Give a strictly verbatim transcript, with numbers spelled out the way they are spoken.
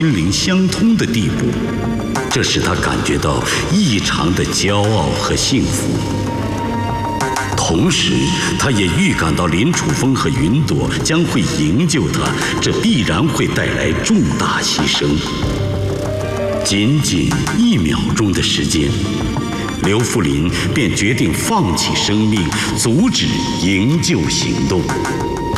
心灵相通的地步，这使他感觉到异常的骄傲和幸福。同时，他也预感到林楚风和云朵将会营救他，这必然会带来重大牺牲。仅仅一秒钟的时间，刘福林便决定放弃生命，阻止营救行动。